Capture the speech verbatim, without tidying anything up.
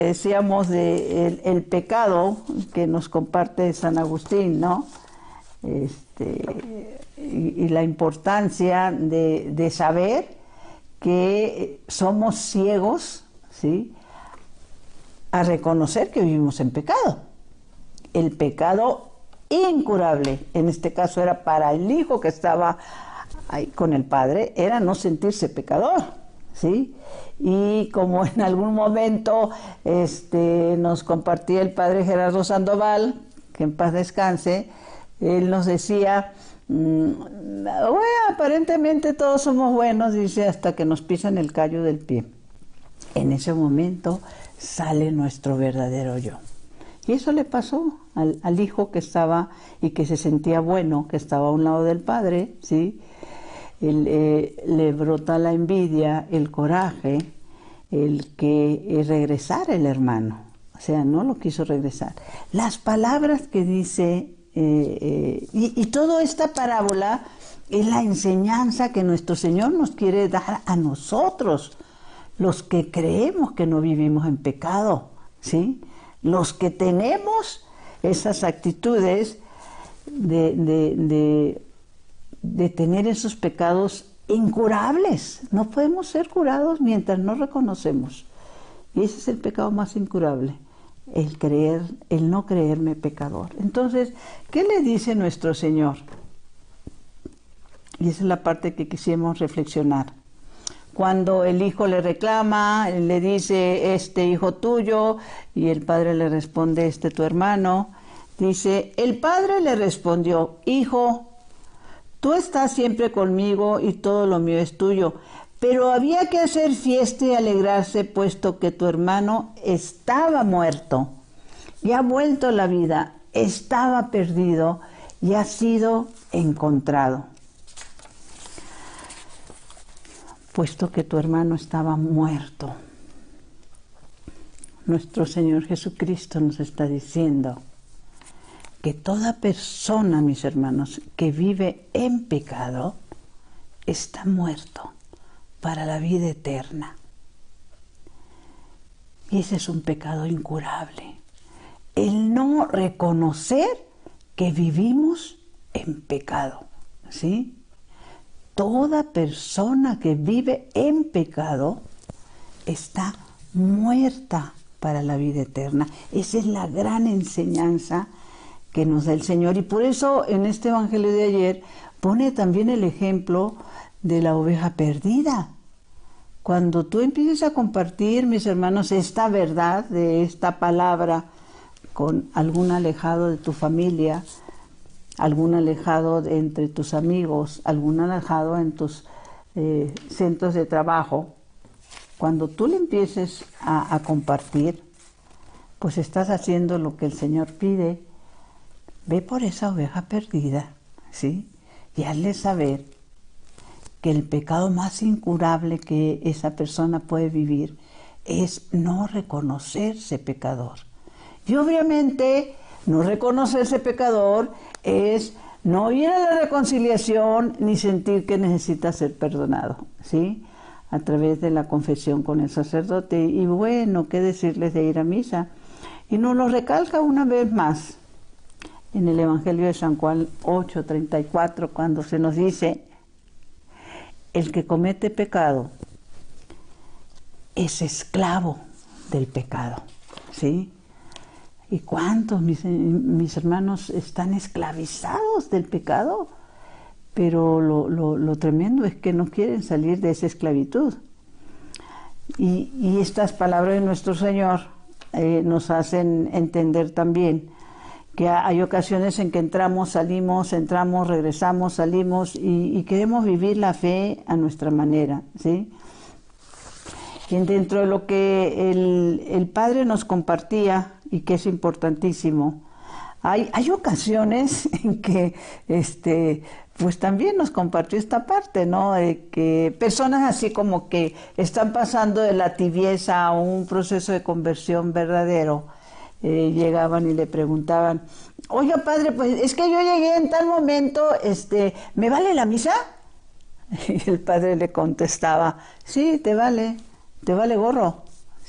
Decíamos de el, el pecado que nos comparte San Agustín, ¿no? Este, y, y la importancia de, de saber que somos ciegos, ¿sí?, a reconocer que vivimos en pecado. El pecado incurable, en este caso era para el hijo que estaba ahí con el padre, era no sentirse pecador, ¿sí? Y como en algún momento este, nos compartía el padre Gerardo Sandoval, que en paz descanse, él nos decía, mmm, bueno, aparentemente todos somos buenos, dice, hasta que nos pisan el callo del pie. En ese momento sale nuestro verdadero yo. Y eso le pasó al, al hijo que estaba y que se sentía bueno, que estaba a un lado del padre, ¿sí? El, eh, le brota la envidia, el coraje, el que eh, regresara el hermano, o sea, no lo quiso regresar. Las palabras que dice, eh, eh, y, y toda esta parábola es la enseñanza que nuestro Señor nos quiere dar a nosotros, los que creemos que no vivimos en pecado, ¿sí? Los que tenemos esas actitudes de, de, de de tener esos pecados incurables. No podemos ser curados mientras no reconocemos. Y ese es el pecado más incurable, el creer, el no creerme pecador. Entonces, ¿qué le dice nuestro Señor? Y esa es la parte que quisimos reflexionar. Cuando el hijo le reclama, le dice, este hijo tuyo, y el padre le responde, este tu hermano, dice, el padre le respondió, hijo, tú estás siempre conmigo y todo lo mío es tuyo, pero había que hacer fiesta y alegrarse puesto que tu hermano estaba muerto y ha vuelto a la vida, estaba perdido y ha sido encontrado. Puesto que tu hermano estaba muerto, nuestro Señor Jesucristo nos está diciendo que toda persona, mis hermanos, que vive en pecado, está muerto para la vida eterna. Y ese es un pecado incurable. El no reconocer que vivimos en pecado, ¿sí? Toda persona que vive en pecado está muerta para la vida eterna. Esa es la gran enseñanza que nos da el Señor, y por eso en este Evangelio de ayer pone también el ejemplo de la oveja perdida. Cuando tú empieces a compartir, mis hermanos, esta verdad de esta palabra con algún alejado de tu familia, algún alejado de entre tus amigos, algún alejado en tus eh, centros de trabajo, cuando tú le empieces a, a compartir, pues estás haciendo lo que el Señor pide. Ve por esa oveja perdida, ¿sí? Y hazle saber que el pecado más incurable que esa persona puede vivir es no reconocerse pecador. Y obviamente no reconocerse pecador es no ir a la reconciliación ni sentir que necesita ser perdonado, ¿sí? A través de la confesión con el sacerdote. Y bueno, ¿qué decirles de ir a misa? Y nos lo recalca una vez más en el Evangelio de San Juan ocho treinta y cuatro, cuando se nos dice, el que comete pecado es esclavo del pecado, ¿sí? ¿Y cuántos, mis, mis hermanos, están esclavizados del pecado? Pero lo, lo, lo tremendo es que no quieren salir de esa esclavitud. Y, y estas palabras de nuestro Señor eh, nos hacen entender también que hay ocasiones en que entramos, salimos, entramos, regresamos, salimos y, y queremos vivir la fe a nuestra manera, ¿sí? Y dentro de lo que el, el Padre nos compartía, y que es importantísimo, hay, hay ocasiones en que este, pues también nos compartió esta parte, ¿no? De que personas así como que están pasando de la tibieza a un proceso de conversión verdadero, Eh, llegaban y le preguntaban, oiga padre, pues es que yo llegué en tal momento, este, ¿me vale la misa? Y el padre le contestaba, sí, te vale, te vale gorro,